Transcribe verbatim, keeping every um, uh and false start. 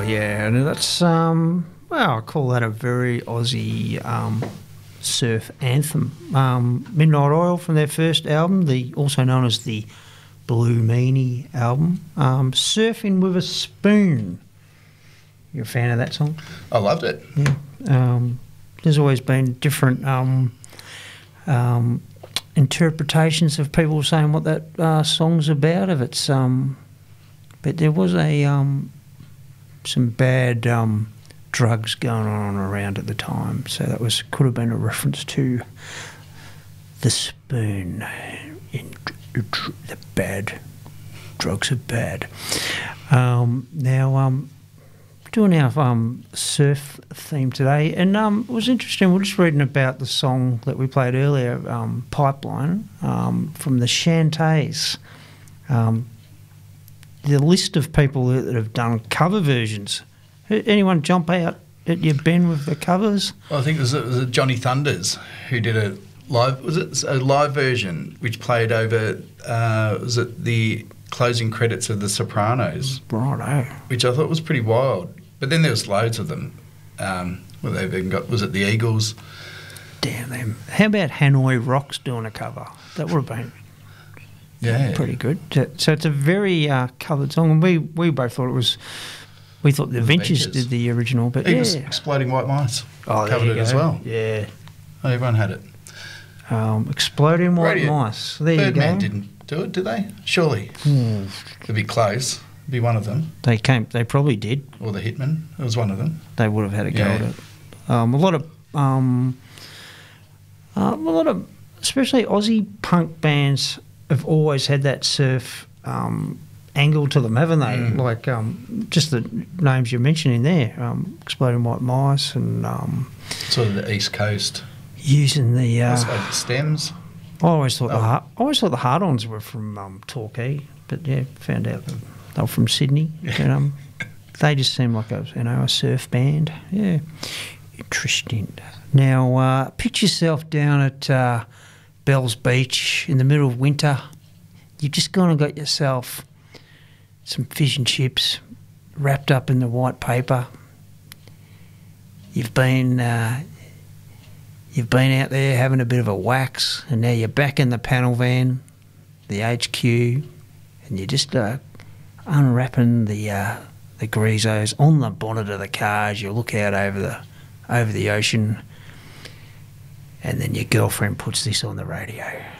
yeah, and that's um, well, I call that a very Aussie um, surf anthem. Um, Midnight Oil from their first album, the also known as the Blue Meanie album. Um, Surfing with a Spoon. You're a fan of that song? I loved it. Yeah. Um, there's always been different um, um, interpretations of people saying what that uh, song's about. If it's, um, but there was a um, some bad um, drugs going on around at the time, so that was could have been a reference to the spoon. In the bad drugs are bad. Um, now. Um, Doing our um, surf theme today, and um, it was interesting. We're just reading about the song that we played earlier, um, "Pipeline," um, from the Shantays. Um, the list of people that have done cover versions. Anyone jump out at you, Ben, with the covers? Well, I think it was, it was Johnny Thunders who did a live. Was it a live version which played over? Uh, was it the closing credits of The Sopranos? Righto. Which I thought was pretty wild. But then there was loads of them. Um, well, they've even got, was it the Eagles? Damn them. How about Hanoi Rocks doing a cover? That would have been yeah, pretty good. So it's a very uh, covered song. And we, we both thought it was, we thought the Ventures, Ventures did the original. But Eagles, yeah. Exploding White Mice oh, covered it go. as well. Yeah. Oh, everyone had it. Um, Exploding White Radio. Mice. There Birdman you go. didn't do it, did they? Surely. Hmm. It'd be close. It'd be one of them. They came. They probably did. Or the Hitmen. It was one of them. They would have had a go Yeah. at it. Um, a lot of, um, uh, a lot of, especially Aussie punk bands have always had that surf um, angle to them, haven't they? Mm. Like um, just the names you're mentioning there, um, Exploding White Mice, and um, Sort of the East Coast. using the. I Uh, suppose the stems. I always thought Oh. the Har- I always thought the Hard-Ons were from um, Torquay, but yeah, found out that they were from Sydney. And, um, they just seemed like a you know a surf band. Yeah, interesting. Now, uh, picture yourself down at uh, Bells Beach in the middle of winter. You've just gone and got yourself some fish and chips wrapped up in the white paper. You've been uh, you've been out there having a bit of a wax, and now you're back in the panel van, the H Q, and you're just uh, unwrapping the uh, the greasos on the bonnet of the car as you look out over the over the ocean, and then your girlfriend puts this on the radio.